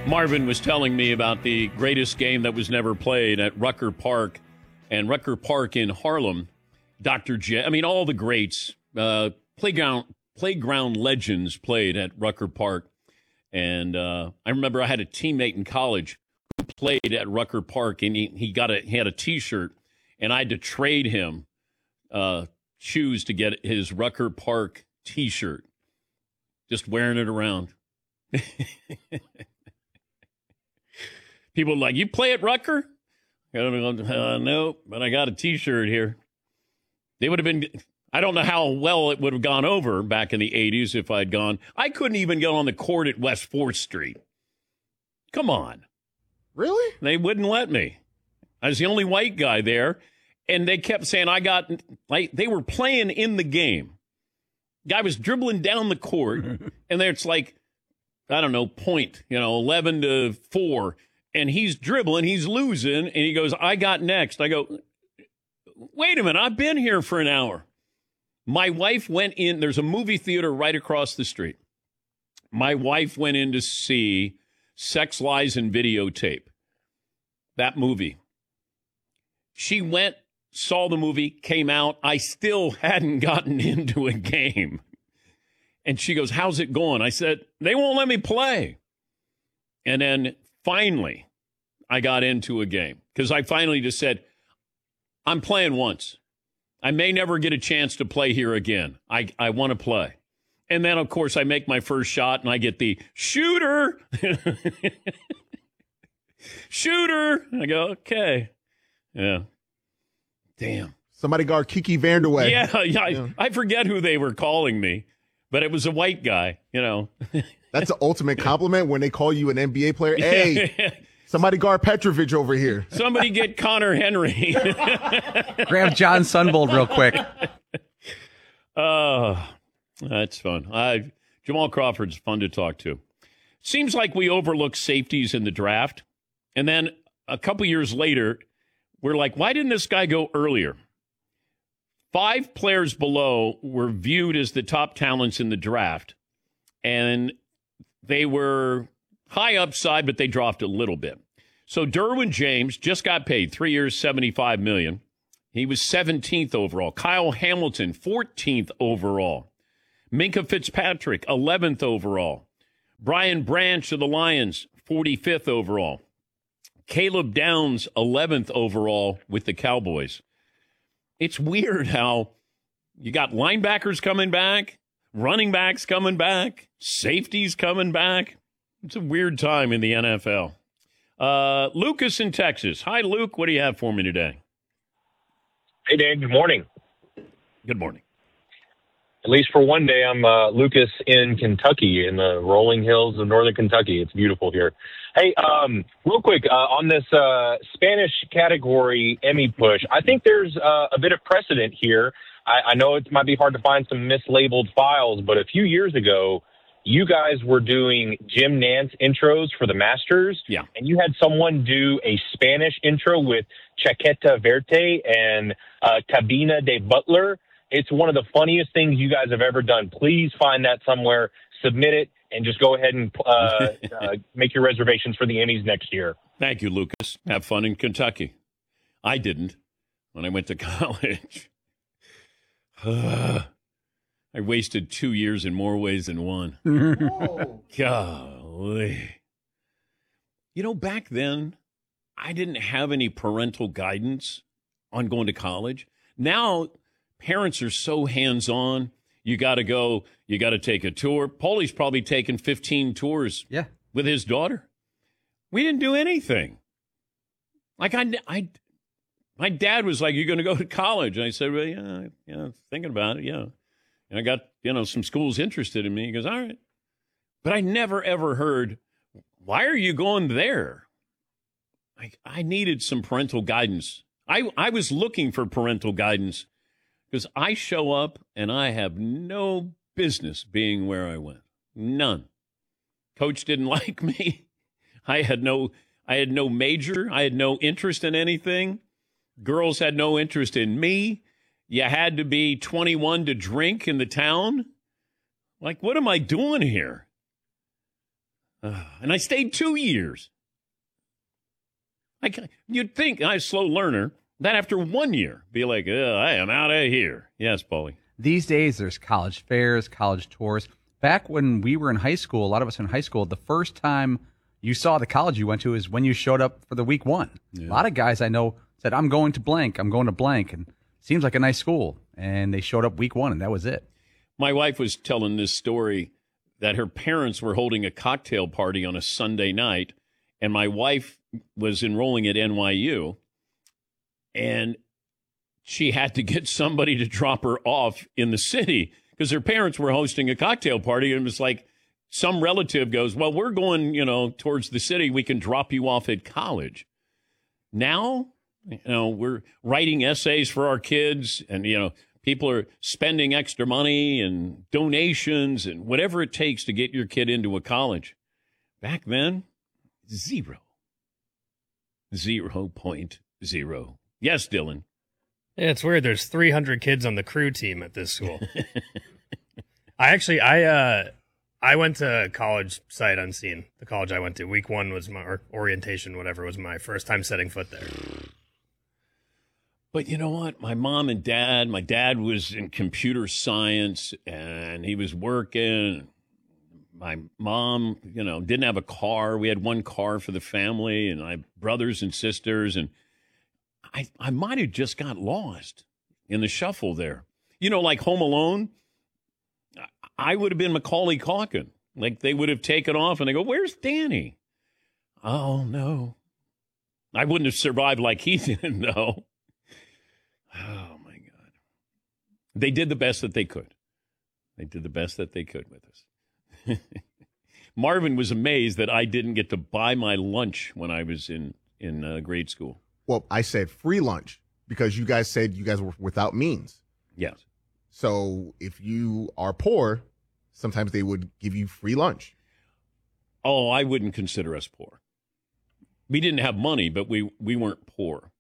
Marvin was telling me about the greatest game that was never played at Rucker Park, and Rucker Park in Harlem. Dr. J. I mean, all the greats, playground legends played at Rucker Park. And I remember I had a teammate in college who played at Rucker Park, and he had a T-shirt, and I had to trade him shoes to get his Rucker Park T-shirt. Just wearing it around. People are like, you play at Rucker? No, but I got a T-shirt here. They would have been, I don't know how well it would have gone over back in the 80s if I'd gone. I couldn't even get on the court at West 4th Street. Come on. Really? They wouldn't let me. I was the only white guy there, and they kept saying they were playing in the game. Guy was dribbling down the court, and it's like, I don't know, 11-4. And he's dribbling, he's losing, and he goes, I got next. I go, wait a minute, I've been here for an hour. My wife went in, there's a movie theater right across the street. My wife went in to see Sex, Lies, and Videotape, that movie. She went, saw the movie, came out. I still hadn't gotten into a game. And she goes, how's it going? I said, they won't let me play. And then finally, I got into a game because I finally just said, I'm playing once. I may never get a chance to play here again. I want to play. And then, of course, I make my first shot and I get the shooter. Shooter. I go, okay. Yeah. Damn. Somebody guard Kiki Vanderway. Yeah. I forget who they were calling me, but it was a white guy, That's the ultimate compliment when they call you an NBA player. Hey, somebody guard Petrovic over here. Somebody get Connor Henry. Grab John Sunbold real quick. Oh, that's fun. Jamal Crawford's fun to talk to. Seems like we overlook safeties in the draft. And then a couple years later, we're like, why didn't this guy go earlier? 5 players below were viewed as the top talents in the draft. And they were high upside, but they dropped a little bit. So Derwin James just got paid 3 years, $75 million. He was 17th overall. Kyle Hamilton, 14th overall. Minkah Fitzpatrick, 11th overall. Brian Branch of the Lions, 45th overall. Caleb Downs, 11th overall with the Cowboys. It's weird how you got linebackers coming back, running backs coming back, safeties coming back. It's a weird time in the NFL. Lucas in Texas. Hi, Luke. What do you have for me today? Hey, Dan. Good morning. Good morning. At least for one day, I'm Lucas in Kentucky, in the rolling hills of northern Kentucky. It's beautiful here. Hey, real quick, on this Spanish category Emmy push, I think there's a bit of precedent here. I know it might be hard to find some mislabeled files, but a few years ago, you guys were doing Jim Nantz intros for the Masters. Yeah. And you had someone do a Spanish intro with Chaqueta Verte and Cabina de Butler. It's one of the funniest things you guys have ever done. Please find that somewhere, submit it, and just go ahead and make your reservations for the Emmys next year. Thank you, Lucas. Have fun in Kentucky. I didn't when I went to college. I wasted 2 years in more ways than one. Golly. Back then, I didn't have any parental guidance on going to college. Now, parents are so hands-on. You got to go. You got to take a tour. Paulie's probably taken 15 tours with his daughter. We didn't do anything. Like, my dad was like, you're going to go to college. And I said, well, yeah, thinking about it, yeah. And I got, some schools interested in me. He goes, all right. But I never, ever heard, why are you going there? I needed some parental guidance. I was looking for parental guidance because I show up and I have no business being where I went. None. Coach didn't like me. I had no major. I had no interest in anything. Girls had no interest in me. You had to be 21 to drink in the town. Like, what am I doing here? And I stayed 2 years. You'd think, I'm a slow learner, that after 1 year, be like, I am out of here. Yes, Paulie. These days, there's college fairs, college tours. Back when we were in high school, a lot of us in high school, the first time you saw the college you went to is when you showed up for the week one. Yeah. A lot of guys I know said, I'm going to blank, and seems like a nice school. And they showed up week one, and that was it. My wife was telling this story that her parents were holding a cocktail party on a Sunday night, and my wife was enrolling at NYU, and she had to get somebody to drop her off in the city because her parents were hosting a cocktail party, and it was like some relative goes, well, we're going, towards the city. We can drop you off at college. Now, we're writing essays for our kids, and, people are spending extra money and donations and whatever it takes to get your kid into a college. Back then, 0. 0.0. Yes, Dylan. Yeah, it's weird. There's 300 kids on the crew team at this school. I went to college sight unseen. The college I went to, week one was my orientation, whatever, was my first time setting foot there. But you know what? My dad was in computer science, and he was working. My mom, didn't have a car. We had one car for the family, and I have brothers and sisters, and I might have just got lost in the shuffle there. Like Home Alone, I would have been Macaulay Culkin. Like, they would have taken off, and they go, where's Danny? Oh, no. I wouldn't have survived like he did, though. Oh, my God. They did the best that they could. They did the best that they could with us. Marvin was amazed that I didn't get to buy my lunch when I was in grade school. Well, I said free lunch because you guys said you guys were without means. Yes. So if you are poor, sometimes they would give you free lunch. Oh, I wouldn't consider us poor. We didn't have money, but we weren't poor.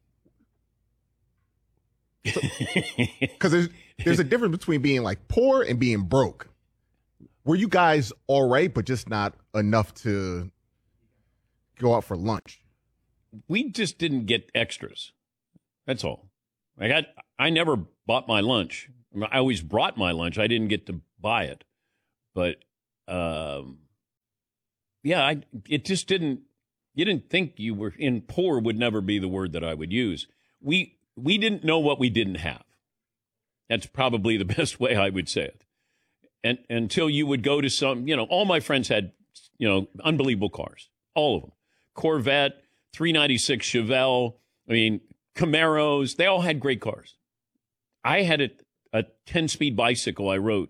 Because there's a difference between being like poor and being broke. Were you guys all right, but just not enough to go out for lunch? We just didn't get extras. That's all. I never bought my lunch. I always brought my lunch. I didn't get to buy it. But, it just didn't, you didn't think you were in poor would never be the word that I would use. We didn't know what we didn't have. That's probably the best way I would say it. And until you would go to some, all my friends had, unbelievable cars, all of them. Corvette, 396 Chevelle, Camaros, they all had great cars. I had a 10-speed bicycle I rode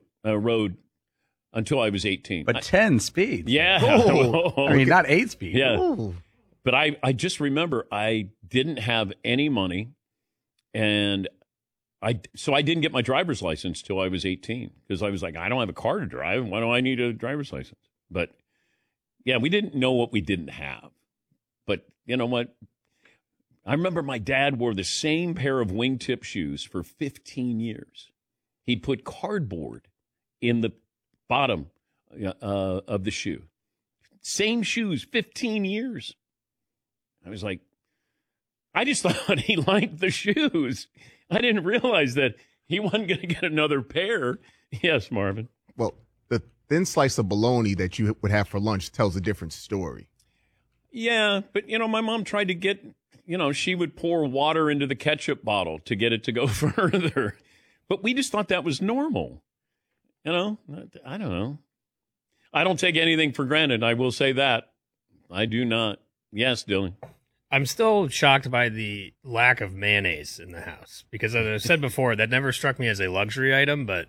until I was 18. But 10 speeds? Yeah. Not 8 speed. Yeah. Ooh. But I just remember I didn't have any money, and so I didn't get my driver's license till I was 18 because I was like, I don't have a car to drive. Why do I need a driver's license? But, yeah, we didn't know what we didn't have. But you know what? I remember my dad wore the same pair of wingtip shoes for 15 years. He'd put cardboard in the bottom of the shoe. Same shoes, 15 years. I was like, I just thought he liked the shoes. I didn't realize that he wasn't going to get another pair. Yes, Marvin. Well, the thin slice of bologna that you would have for lunch tells a different story. Yeah, but, my mom tried to get, she would pour water into the ketchup bottle to get it to go further. But we just thought that was normal. I don't know. I don't take anything for granted. I will say that. I do not. Yes, Dylan. I'm still shocked by the lack of mayonnaise in the house because, as I said before, that never struck me as a luxury item, but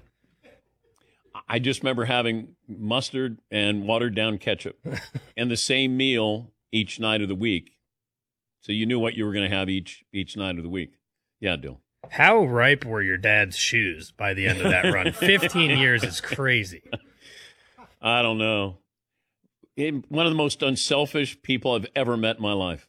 I just remember having mustard and watered down ketchup and the same meal each night of the week. So you knew what you were going to have each night of the week. Yeah, Dylan. How ripe were your dad's shoes by the end of that run? 15 years is crazy. I don't know. One of the most unselfish people I've ever met in my life.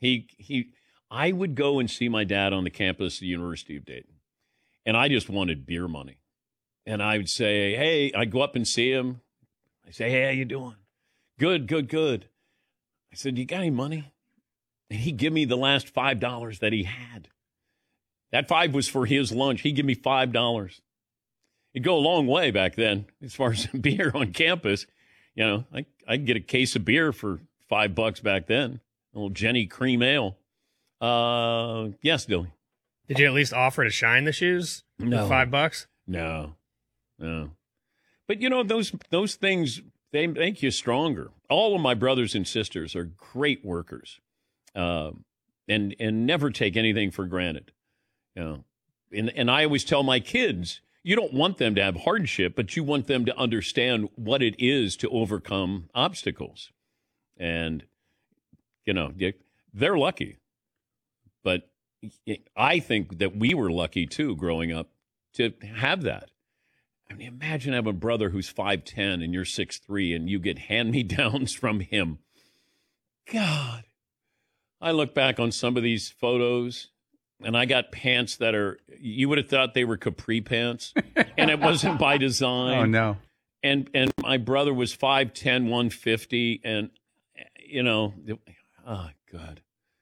I would go and see my dad on the campus of the University of Dayton, and I just wanted beer money. And I would say, hey, I'd go up and see him. I say, hey, how you doing? Good, good, good. I said, you got any money? And he give me the last $5 that he had. That 5 was for his lunch. He give me $5. It'd go a long way back then as far as beer on campus. You know, I'd get a case of beer for $5 back then. A little Jenny cream ale. Yes, Dilly. Did you at least offer to shine the shoes? No. For $5? No. But you know, those things, they make you stronger. All of my brothers and sisters are great workers, and never take anything for granted. You know, and I always tell my kids, you don't want them to have hardship, but you want them to understand what it is to overcome obstacles. And you know, they're lucky, but I think that we were lucky too, growing up, to have that. I mean, imagine having a brother who's 5'10" and you're 6'3", and you get hand-me-downs from him. God, I look back on some of these photos, and I got pants that are, you would have thought they were capri pants, and it wasn't by design. Oh, no. And my brother was 5'10", 150, and, you know, oh, God.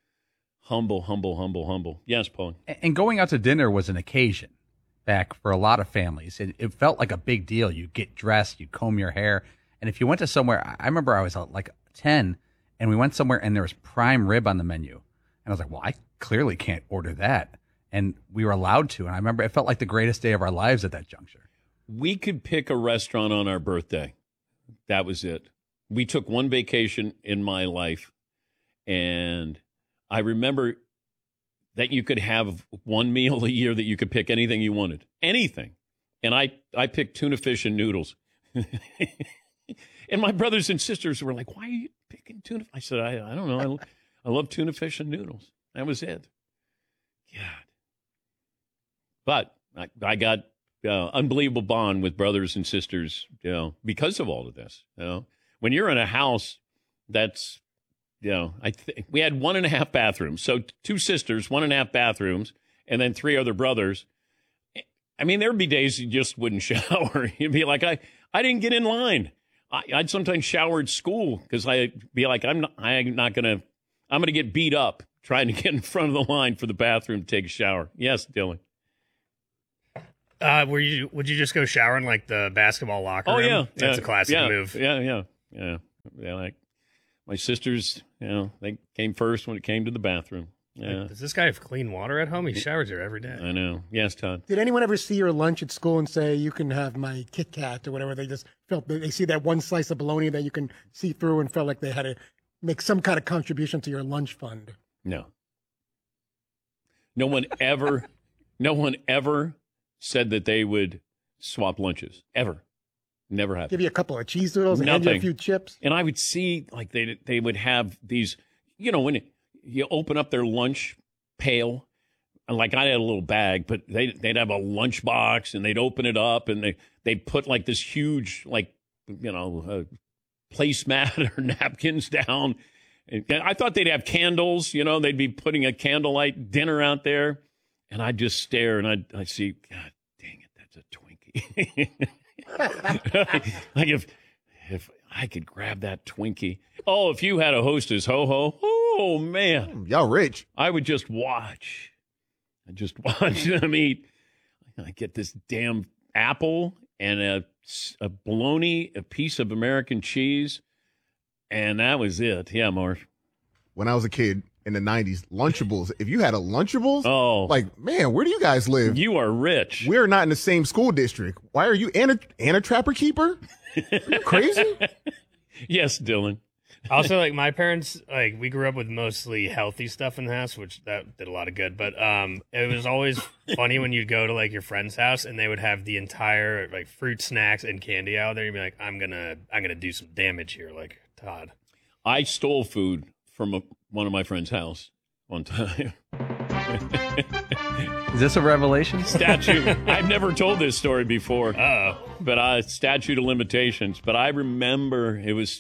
Humble. Yes, Paul. And going out to dinner was an occasion back for a lot of families. It felt like a big deal. You get dressed, you comb your hair. And if you went to somewhere, I remember I was like 10 and we went somewhere and there was prime rib on the menu. And I was like, well, I clearly can't order that. And we were allowed to. And I remember it felt like the greatest day of our lives at that juncture. We could pick a restaurant on our birthday. That was it. We took one vacation in my life. And I remember that you could have one meal a year that you could pick anything you wanted. Anything. And I picked tuna fish and noodles. And my brothers and sisters were like, why are you picking tuna? I said, I don't know. I love tuna fish and noodles. That was it. God. But I got unbelievable bond with brothers and sisters, you know, because of all of this. You know, when you're in a house that's, you know, we had 1.5 bathrooms. So 2 sisters, 1.5 bathrooms, and then 3 other brothers. I mean, there would be days you just wouldn't shower. You'd be like, I didn't get in line. I'd sometimes shower at school because I'd be like, I'm going to get beat up trying to get in front of the line for the bathroom to take a shower. Yes, Dylan. Would you just go shower in like the basketball locker room? Yeah. That's a classic move. Yeah. Like my sisters, you know, they came first when it came to the bathroom. Yeah. Like, does this guy have clean water at home? He showers here every day. I know. Yes, Todd. Did anyone ever see your lunch at school and say, you can have my Kit Kat or whatever? They just felt, they see that one slice of bologna that you can see through and felt like they had to make some kind of contribution to your lunch fund. No. No one ever said that they would swap lunches. Ever. Never happened. Give you a couple of cheese doodles and hand you a few chips. And I would see, like, they would have these, you know, when you open up their lunch pail, like I had a little bag, but they'd have a lunch box and they'd open it up and they'd put like this huge, like, you know, placemat or napkins down. And I thought they'd have candles, you know, they'd be putting a candlelight dinner out there. And I'd just stare and I'd see, God dang it, that's a Twinkie. Like if I could grab that Twinkie. Oh, if you had a Hostess Ho-Ho, oh, man. Y'all rich. I would just watch. I'd just watch them eat. I get this damn apple and a bologna, a piece of American cheese, and that was it. Yeah, Marv. When I was a kid in the 90s, Lunchables. If you had a Lunchables, like, man, where do you guys live? You are rich. We're not in the same school district. Why are you and a Trapper Keeper? Are you crazy? Yes, Dylan. Also, like my parents, like we grew up with mostly healthy stuff in the house, which that did a lot of good. But it was always funny when you'd go to like your friend's house and they would have the entire like fruit, snacks, and candy out there. You'd be like, I'm gonna do some damage here, like Todd. I stole food from one of my friend's house one time. Is this a revelation? Statute. I've never told this story before. But statute of limitations. But I remember it was.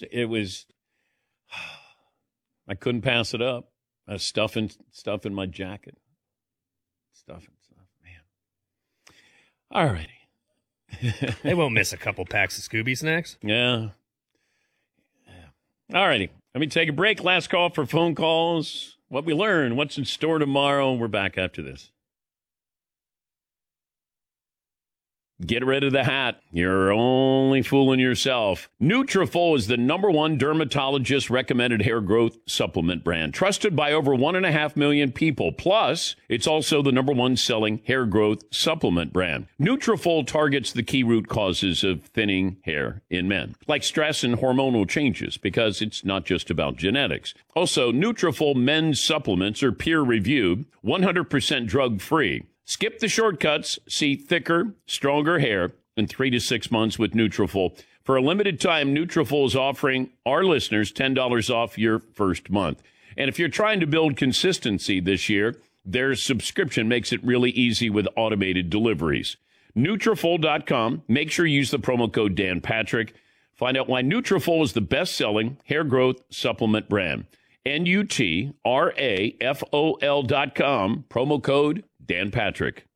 I couldn't pass it up. I was stuffing stuff in my jacket. Stuff, man. All righty. They won't miss a couple packs of Scooby snacks. Yeah. All righty. Let me take a break. Last call for phone calls. What we learn, what's in store tomorrow. We're back after this. Get rid of the hat. You're only fooling yourself. Nutrafol is the #1 dermatologist-recommended hair growth supplement brand, trusted by over 1.5 million people. Plus, it's also the #1 selling hair growth supplement brand. Nutrafol targets the key root causes of thinning hair in men, like stress and hormonal changes, because it's not just about genetics. Also, Nutrafol men's supplements are peer-reviewed, 100% drug-free. Skip the shortcuts, see thicker, stronger hair in 3 to 6 months with Nutrafol. For a limited time, Nutrafol is offering our listeners $10 off your first month. And if you're trying to build consistency this year, their subscription makes it really easy with automated deliveries. Nutrafol.com. Make sure you use the promo code Dan Patrick. Find out why Nutrafol is the best-selling hair growth supplement brand. Nutrafol.com. Promo code Dan Patrick.